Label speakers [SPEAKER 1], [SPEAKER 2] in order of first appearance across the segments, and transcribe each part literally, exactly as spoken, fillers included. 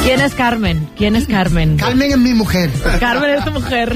[SPEAKER 1] ¿Quién es Carmen? ¿Quién es Carmen?
[SPEAKER 2] Carmen es mi mujer.
[SPEAKER 1] Carmen es tu mujer.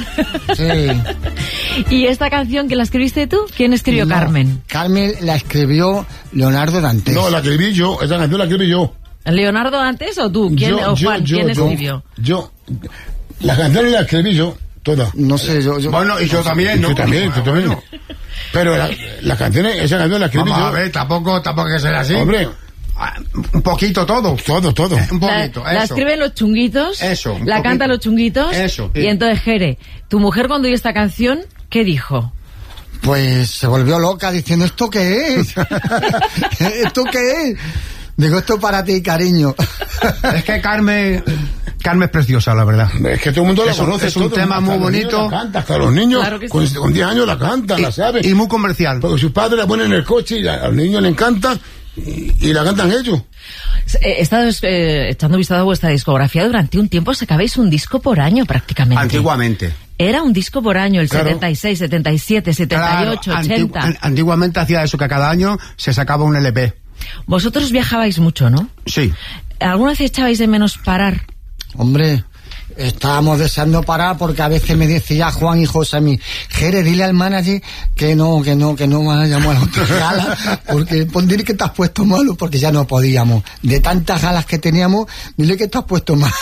[SPEAKER 2] Sí.
[SPEAKER 1] ¿Y esta canción que la escribiste tú? ¿Quién escribió
[SPEAKER 2] No,
[SPEAKER 1] Carmen?
[SPEAKER 2] Carmen la escribió Leonardo Dantes.
[SPEAKER 3] No, la escribí yo, esa canción la escribí yo.
[SPEAKER 1] ¿Leonardo Dantes o tú? ¿Quién,
[SPEAKER 3] Yo,
[SPEAKER 1] o
[SPEAKER 3] yo,
[SPEAKER 1] Juan?
[SPEAKER 3] yo,
[SPEAKER 1] ¿Quién
[SPEAKER 3] yo,
[SPEAKER 1] escribió?
[SPEAKER 3] Yo, la canción la escribí yo, toda.
[SPEAKER 2] No sé, yo... yo
[SPEAKER 4] Bueno, y yo
[SPEAKER 3] No,
[SPEAKER 4] también, ¿no?
[SPEAKER 3] Tú también, tú también.
[SPEAKER 4] Bueno.
[SPEAKER 3] Pero la, la canción, esa canción la escribí
[SPEAKER 4] Vamos
[SPEAKER 3] yo.
[SPEAKER 4] a ver, tampoco, tampoco hay que ser así.
[SPEAKER 3] Hombre,
[SPEAKER 4] Ah, un poquito todo.
[SPEAKER 3] todo, todo.
[SPEAKER 4] Un
[SPEAKER 1] La,
[SPEAKER 4] poquito,
[SPEAKER 1] la
[SPEAKER 4] eso.
[SPEAKER 1] escriben los chunguitos,
[SPEAKER 4] Eso, un
[SPEAKER 1] la
[SPEAKER 4] poquito.
[SPEAKER 1] cantan los chunguitos,
[SPEAKER 4] Eso, sí.
[SPEAKER 1] y entonces Jere, tu mujer cuando oyó esta canción, ¿qué dijo?
[SPEAKER 2] Pues se volvió loca diciendo, ¿esto qué es? ¿Esto qué es? Digo, esto para ti, cariño.
[SPEAKER 4] Es que Carmen, Carmen es preciosa, la verdad.
[SPEAKER 3] Es que todo el mundo la
[SPEAKER 4] Es un-
[SPEAKER 3] conoce.
[SPEAKER 4] es un
[SPEAKER 3] todo,
[SPEAKER 4] tema
[SPEAKER 3] hasta
[SPEAKER 4] muy
[SPEAKER 3] los niños
[SPEAKER 4] bonito.
[SPEAKER 3] La canta, hasta los niños
[SPEAKER 1] Claro que
[SPEAKER 3] con,
[SPEAKER 1] sí.
[SPEAKER 3] con diez años la cantan, la saben.
[SPEAKER 4] Y muy comercial.
[SPEAKER 3] Porque sus padres la ponen en el coche y a, a los niños le encanta y, y la cantan ellos.
[SPEAKER 1] He estado eh, echando vistazo a vuestra discografía durante un tiempo, sacabais un disco por año prácticamente.
[SPEAKER 4] Antiguamente.
[SPEAKER 1] Era un disco por año, el
[SPEAKER 3] Claro.
[SPEAKER 1] setenta y seis, setenta y siete, setenta y ocho,
[SPEAKER 4] Claro, antigu-
[SPEAKER 1] ochenta.
[SPEAKER 4] an- antiguamente hacía eso, que cada año se sacaba un L P.
[SPEAKER 1] Vosotros viajabais mucho, ¿no?
[SPEAKER 4] Sí.
[SPEAKER 1] ¿Alguna vez echabais de menos parar?
[SPEAKER 2] Hombre, estábamos deseando parar porque a veces me decía Juan y José a mí, Jere, dile al manager que no, que no, que no vayamos a la otra gala, porque pon, dile que te has puesto malo, porque ya no podíamos. De tantas galas que teníamos, dile que te has puesto malo.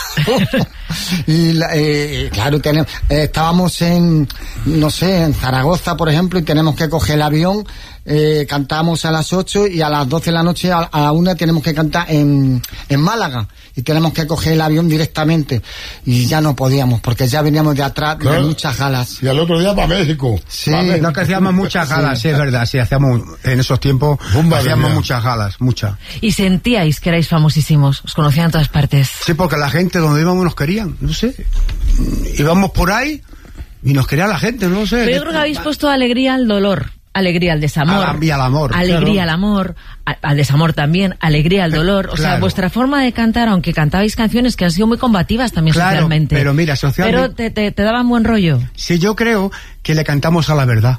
[SPEAKER 2] Y la, eh, claro, tenemos, eh, estábamos en, no sé, en Zaragoza, por ejemplo, y tenemos que coger el avión, eh, cantamos a las ocho y a las doce de la noche, a, a la una tenemos que cantar en, en Málaga, y tenemos que coger el avión directamente, y ya no podíamos, porque ya veníamos de atrás de
[SPEAKER 3] Claro.
[SPEAKER 2] muchas galas.
[SPEAKER 3] Y al otro día para México.
[SPEAKER 2] Sí.
[SPEAKER 3] Pa' México.
[SPEAKER 4] No, que hacíamos muchas galas, sí, es verdad, sí, hacíamos, en esos tiempos,
[SPEAKER 3] Bomba de
[SPEAKER 4] hacíamos
[SPEAKER 3] idea.
[SPEAKER 4] muchas galas, muchas.
[SPEAKER 1] Y sentíais que erais famosísimos, os conocían en todas partes.
[SPEAKER 4] Sí, porque la gente donde íbamos nos querían, no sé. Íbamos por ahí y nos quería la gente, no sé.
[SPEAKER 1] Pero yo creo que habéis puesto alegría al dolor, alegría al desamor,
[SPEAKER 4] A la- y al amor,
[SPEAKER 1] alegría
[SPEAKER 4] claro.
[SPEAKER 1] al amor, a- al desamor también, alegría al dolor. O sea,
[SPEAKER 4] Claro.
[SPEAKER 1] vuestra forma de cantar, aunque cantabais canciones que han sido muy combativas también
[SPEAKER 4] Claro,
[SPEAKER 1] socialmente.
[SPEAKER 4] pero mira, socialmente-
[SPEAKER 1] Pero te, te, te daban buen rollo.
[SPEAKER 4] Sí, yo creo que le cantamos a la verdad.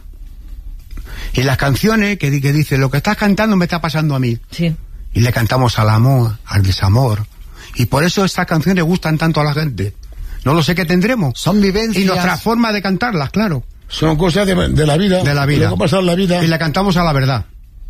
[SPEAKER 4] Y las canciones que, di- que dice, lo que estás cantando me está pasando a mí.
[SPEAKER 1] Sí.
[SPEAKER 4] Y le cantamos al amor, al desamor. Y por eso estas canciones gustan tanto a la gente. No lo sé qué tendremos.
[SPEAKER 2] Son vivencias.
[SPEAKER 4] Y nuestra forma de cantarlas, claro.
[SPEAKER 3] Son cosas de, de la vida.
[SPEAKER 4] De la vida.
[SPEAKER 3] Lo que ha pasado en la vida.
[SPEAKER 4] Y le cantamos a la verdad.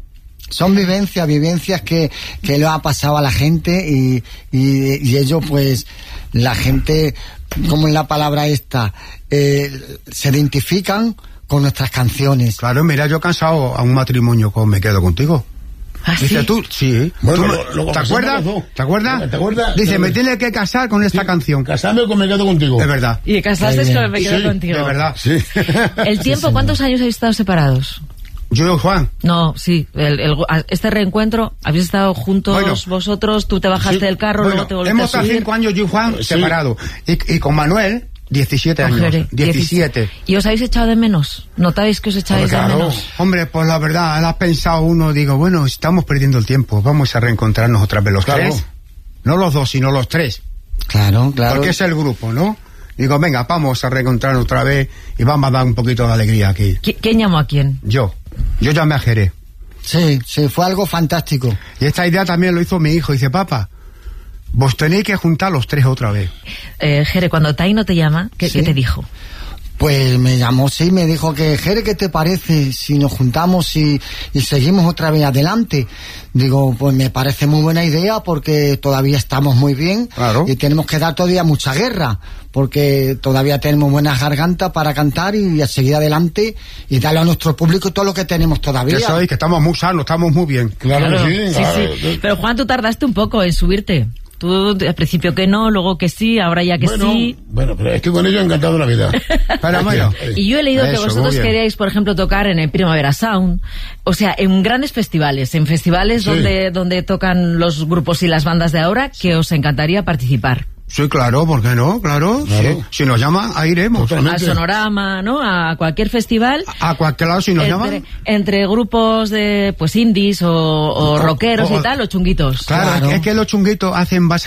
[SPEAKER 2] Son vivencias, vivencias que, que le ha pasado a la gente y, y, y ellos, pues, la gente, como es la palabra esta, eh, se identifican con nuestras canciones.
[SPEAKER 4] Claro, mira, yo cansado a un matrimonio con Me Quedo Contigo.
[SPEAKER 1] ¿Ah, sí?
[SPEAKER 4] Dice tú, sí.
[SPEAKER 3] Bueno,
[SPEAKER 4] Tú me-
[SPEAKER 3] lo- lo
[SPEAKER 4] ¿Te
[SPEAKER 3] confesamos
[SPEAKER 4] acuerdas?
[SPEAKER 3] los dos.
[SPEAKER 4] ¿Te acuerdas?
[SPEAKER 3] ¿Te acuerdas?
[SPEAKER 4] Dice,
[SPEAKER 3] Te-
[SPEAKER 4] me tiene que casar con esta
[SPEAKER 3] Sí,
[SPEAKER 4] canción.
[SPEAKER 3] Casarme con Me Quedo Contigo.
[SPEAKER 4] Es verdad.
[SPEAKER 1] Y de casaste
[SPEAKER 2] Qué
[SPEAKER 1] con
[SPEAKER 2] bien.
[SPEAKER 1] Me Quedo
[SPEAKER 3] Sí,
[SPEAKER 1] Contigo.
[SPEAKER 4] De verdad.
[SPEAKER 3] Sí.
[SPEAKER 1] ¿El tiempo, cuántos años habéis estado separados?
[SPEAKER 4] Yo y Juan.
[SPEAKER 1] No, sí, el, el- este reencuentro, habéis estado juntos
[SPEAKER 4] Bueno.
[SPEAKER 1] vosotros, tú te bajaste
[SPEAKER 3] Sí,
[SPEAKER 1] del carro,
[SPEAKER 4] Bueno,
[SPEAKER 1] luego te volviste
[SPEAKER 4] hemos
[SPEAKER 1] a
[SPEAKER 4] estado
[SPEAKER 1] subir.
[SPEAKER 4] cinco años yo y Juan
[SPEAKER 3] Sí.
[SPEAKER 4] separados. Y, y con Manuel, diecisiete años.
[SPEAKER 1] Ojere,
[SPEAKER 4] diecisiete.
[SPEAKER 1] ¿Y os habéis echado de menos? ¿Notáis que os echáis
[SPEAKER 3] Claro.
[SPEAKER 1] de menos?
[SPEAKER 4] Hombre, pues la verdad, lo has pensado uno, digo, bueno, estamos perdiendo el tiempo, vamos a reencontrarnos otra vez los
[SPEAKER 3] Claro.
[SPEAKER 4] tres. No los dos, sino los tres.
[SPEAKER 2] Claro, claro.
[SPEAKER 4] Porque es el grupo, ¿no? Digo, venga, vamos a reencontrarnos otra vez y vamos a dar un poquito de alegría aquí.
[SPEAKER 1] ¿Qui- ¿Quién llamó a quién?
[SPEAKER 4] Yo. Yo llamé a Jerez.
[SPEAKER 2] Sí, sí, fue algo fantástico.
[SPEAKER 4] Y esta idea también lo hizo mi hijo. Dice, papá, vos tenéis que juntar los tres otra vez.
[SPEAKER 1] Eh, Jere, cuando Taino te llama, ¿qué,
[SPEAKER 2] Sí.
[SPEAKER 1] ¿qué te dijo?
[SPEAKER 2] Pues me llamó, sí, me dijo que, Jere, ¿qué te parece si nos juntamos y, y seguimos otra vez adelante? Digo, pues me parece muy buena idea porque todavía estamos muy bien.
[SPEAKER 4] Claro.
[SPEAKER 2] Y tenemos que dar todavía mucha guerra porque todavía tenemos buenas gargantas para cantar y, a seguir adelante y darle a nuestro público todo lo que tenemos todavía.
[SPEAKER 4] Que sois, que estamos muy sanos, estamos muy bien.
[SPEAKER 3] Claro,
[SPEAKER 1] Claro,
[SPEAKER 3] que sí.
[SPEAKER 1] sí,
[SPEAKER 3] claro.
[SPEAKER 1] sí. Pero Juan, tú tardaste un poco en subirte. Tú al principio que no, luego que sí, ahora ya que
[SPEAKER 3] bueno,
[SPEAKER 1] sí.
[SPEAKER 3] bueno, pero estoy con ellos encantado de la vida.
[SPEAKER 4] Pero bueno,
[SPEAKER 1] Y yo he leído que
[SPEAKER 4] Eso,
[SPEAKER 1] vosotros
[SPEAKER 4] muy bien.
[SPEAKER 1] queríais, por ejemplo, tocar en el Primavera Sound, o sea, en grandes festivales, en festivales
[SPEAKER 3] Sí.
[SPEAKER 1] donde donde tocan los grupos y las bandas de ahora, que os encantaría participar.
[SPEAKER 4] sí, claro, ¿por qué no? Claro.
[SPEAKER 3] Claro.
[SPEAKER 4] Sí. Si nos llama, ahí iremos.
[SPEAKER 3] Totalmente.
[SPEAKER 1] Al Sonorama, ¿no? A cualquier festival.
[SPEAKER 4] A cualquier lado, si nos
[SPEAKER 1] Entre,
[SPEAKER 4] llaman.
[SPEAKER 1] entre grupos de, pues, indies o, o
[SPEAKER 4] O-
[SPEAKER 1] rockeros
[SPEAKER 4] o-
[SPEAKER 1] y tal, o chunguitos.
[SPEAKER 4] Claro,
[SPEAKER 2] Claro.
[SPEAKER 4] es que los chunguitos hacen base